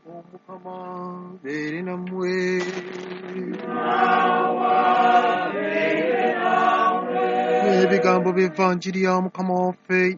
omukama beere nammwe. Ebigambo by'evvanjiri ya mukama waffe